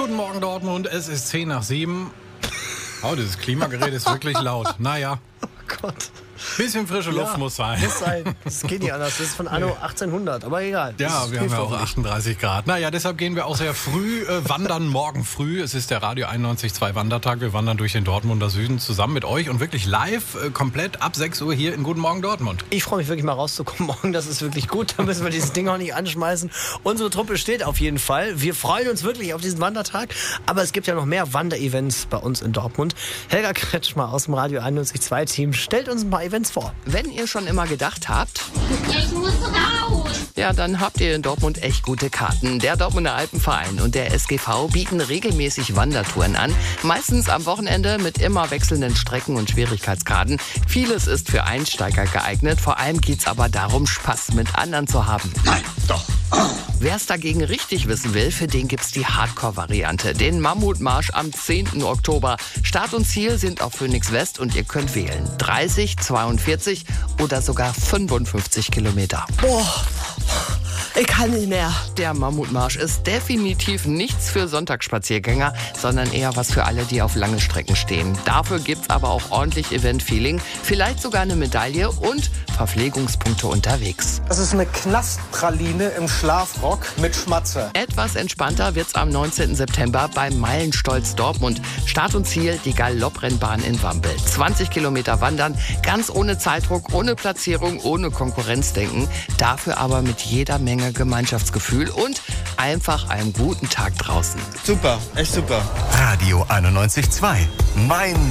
Guten Morgen Dortmund, es ist 10 nach 7. Oh, dieses Klimagerät ist wirklich laut. Naja. Oh Gott. Bisschen frische Luft muss sein. Muss sein. Das geht nicht anders. Das ist von anno 1800, aber egal. Ja, wir haben ja auch 38 Grad. Naja, deshalb gehen wir auch sehr früh wandern, morgen früh. Es ist der Radio 91.2 Wandertag. Wir wandern durch den Dortmunder Süden zusammen mit euch und wirklich live, komplett ab 6 Uhr hier in Guten Morgen Dortmund. Ich freue mich wirklich mal rauszukommen morgen. Das ist wirklich gut. Da müssen wir dieses Ding auch nicht anschmeißen. Unsere Truppe steht auf jeden Fall. Wir freuen uns wirklich auf diesen Wandertag. Aber es gibt ja noch mehr Wanderevents bei uns in Dortmund. Helga Kretschmer aus dem Radio 91.2 Team stellt uns ein paar Events vor. Wenn ihr schon immer gedacht habt, Ich muss raus! ja, dann habt ihr in Dortmund echt gute Karten. Der Dortmunder Alpenverein und der SGV bieten regelmäßig Wandertouren an. Meistens am Wochenende mit immer wechselnden Strecken und Schwierigkeitsgraden. Vieles ist für Einsteiger geeignet. Vor allem geht's aber darum, Spaß mit anderen zu haben. Nein, doch. Wer es dagegen richtig wissen will, für den gibt's die Hardcore-Variante. Den Mammutmarsch am 10. Oktober. Start und Ziel sind auf Phoenix West und ihr könnt wählen. 30, 42 oder sogar 55 Kilometer. Boah, ich kann nicht mehr. Der Mammutmarsch ist definitiv nichts für Sonntagsspaziergänger, sondern eher was für alle, die auf lange Strecken stehen. Dafür gibt's aber auch ordentlich Event-Feeling, vielleicht sogar eine Medaille und Verpflegungspunkte unterwegs. Das ist eine Knastpraline im Schlafrock mit Schmatze. Etwas entspannter wird's am 19. September beim Meilenstolz Dortmund. Start und Ziel die Galopprennbahn in Wambel. 20 Kilometer wandern, ganz ohne Zeitdruck, ohne Platzierung, ohne Konkurrenzdenken. Dafür aber mit jeder Menge Gemeinschaftsgefühl und einfach einem guten Tag draußen. Super, echt super. Radio 91.2. Mein